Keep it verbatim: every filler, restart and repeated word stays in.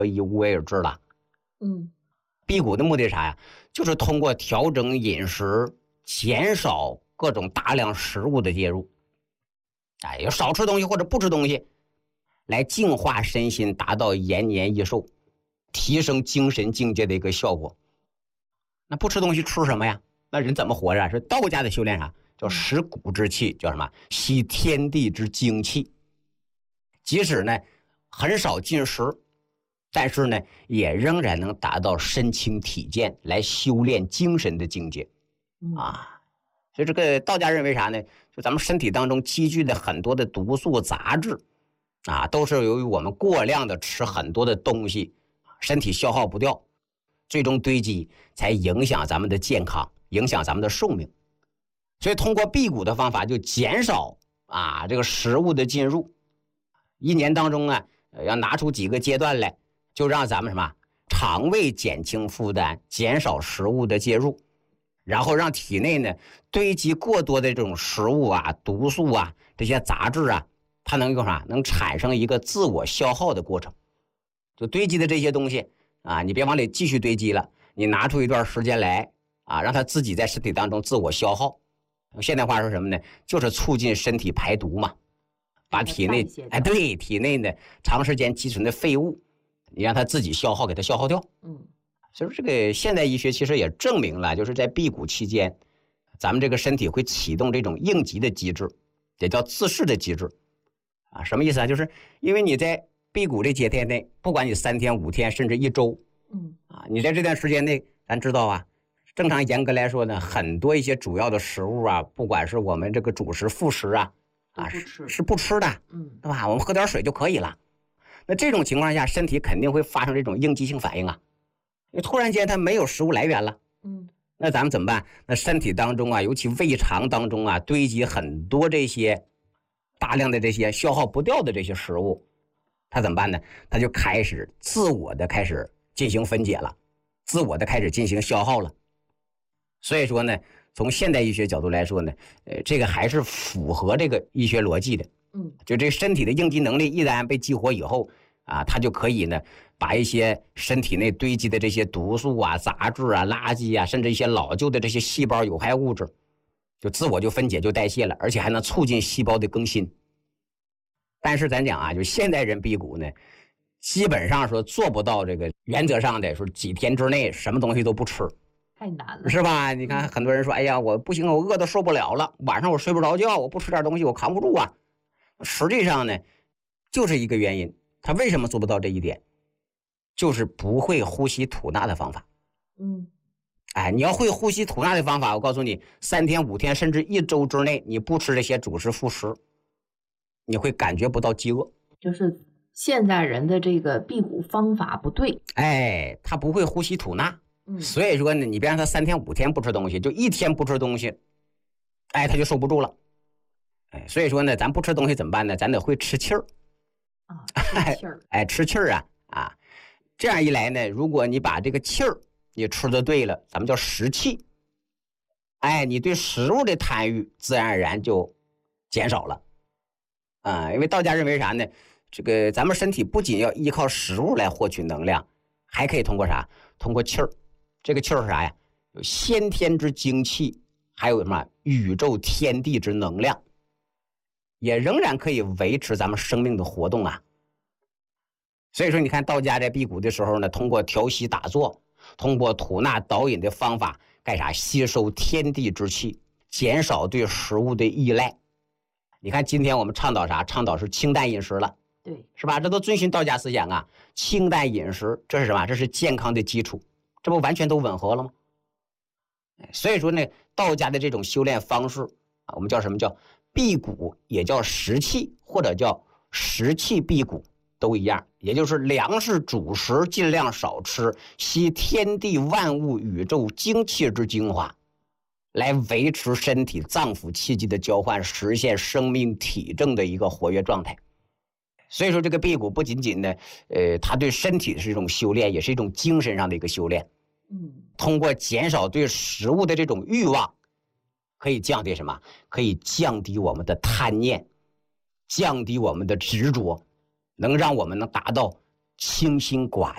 以无为而治了。 嗯， 辟谷的目的是啥呀？就是通过调整饮食，减少各种大量食物的介入，哎，要少吃东西或者不吃东西，来净化身心，达到延年益寿，提升精神境界的一个效果。那不吃东西吃什么呀？那人怎么活着？是道家的修炼啥？叫食谷之气，叫什么？吸天地之精气。即使呢很少进食，但是呢也仍然能达到身轻体健，来修炼精神的境界啊。所以这个道家认为啥呢？就咱们身体当中积聚的很多的毒素杂质啊，都是由于我们过量的吃很多的东西，身体消耗不掉，最终堆积，才影响咱们的健康，影响咱们的寿命。所以通过辟谷的方法，就减少啊这个食物的进入。一年当中啊，要拿出几个阶段来，就让咱们什么肠胃减轻负担，减少食物的介入，然后让体内呢堆积过多的这种食物啊、毒素啊、这些杂质啊，它能够啥？能产生一个自我消耗的过程。就堆积的这些东西啊，你别往里继续堆积了，你拿出一段时间来啊，让它自己在身体当中自我消耗。现代话说什么呢？就是促进身体排毒嘛，把体内哎对体内呢长时间积存的废物，你让它自己消耗，给它消耗掉。 嗯， 所以这个现代医学其实也证明了，就是在辟谷期间，咱们这个身体会启动这种应急的机制，也叫自噬的机制啊。什么意思啊？就是因为你在辟谷这几天内，不管你三天、五天，甚至一周， 嗯啊，你在这段时间内，咱知道啊，正常严格来说呢，很多一些主要的食物啊，不管是我们这个主食、副食啊，啊是是不吃的， 嗯， 对吧？我们喝点水就可以了。那这种情况下，身体肯定会发生这种应激性反应啊。你突然间它没有食物来源了， 嗯， 那咱们怎么办？那身体当中啊，尤其胃肠当中啊，堆积很多这些大量的这些消耗不掉的这些食物，它怎么办呢？它就开始自我的开始进行分解了，自我的开始进行消耗了。所以说呢，从现代医学角度来说呢，呃，这个还是符合这个医学逻辑的。 嗯， 就这身体的应激能力一旦被激活以后啊，它就可以呢，把一些身体内堆积的这些毒素啊、杂质啊、垃圾啊，甚至一些老旧的这些细胞有害物质，就自我就分解就代谢了，而且还能促进细胞的更新。但是咱讲啊，就现代人辟谷呢，基本上说做不到这个原则上的说几天之内什么东西都不吃。 太难了， 是吧？你看很多人说，哎呀，我不行，我饿得受不了了，晚上我睡不着觉，我不吃点东西我扛不住啊。实际上呢，就是一个原因，他为什么做不到这一点？就是不会呼吸吐纳的方法。 嗯， 哎，你要会呼吸吐纳的方法，我告诉你，三天、五天甚至一周之内，你不吃这些主食副食，你会感觉不到饥饿。 就是现在人的这个辟谷方法不对， 哎，他不会呼吸吐纳。所以说呢，你别让他三天五天不吃东西，就一天不吃东西，哎，他就受不住了。哎，所以说呢，咱不吃东西怎么办呢？咱得会吃气儿啊，吃气儿， 哎，吃气儿啊啊！这样一来呢，如果你把这个气儿你吃的对了，咱们叫食气，哎，你对食物的贪欲自然而然就减少了啊。因为道家认为啥呢？这个咱们身体不仅要依靠食物来获取能量，还可以通过啥？通过气儿。这个气儿是啥呀？有先天之精气，还有什么宇宙天地之能量，也仍然可以维持咱们生命的活动啊。所以说，你看道家在辟谷的时候呢，通过调息打坐，通过吐纳导引的方法，干啥？吸收天地之气，减少对食物的依赖。你看今天我们倡导啥？倡导是清淡饮食了， 对， 是吧？这都遵循道家思想啊。清淡饮食，这是什么？这是健康的基础。这不完全都吻合了吗？所以说呢，道家的这种修炼方式啊，我们叫什么？叫辟谷，也叫食气，或者叫食气辟谷，都一样。也就是粮食主食尽量少吃，吸天地万物宇宙精气之精华，来维持身体脏腑气机的交换，实现生命体正的一个活跃状态。所以说这个辟谷不仅仅呢，呃，它对身体是一种修炼，也是一种精神上的一个修炼。 嗯， 通过减少对食物的这种欲望，可以降低什么？可以降低我们的贪念，降低我们的执着，能让我们能达到清心寡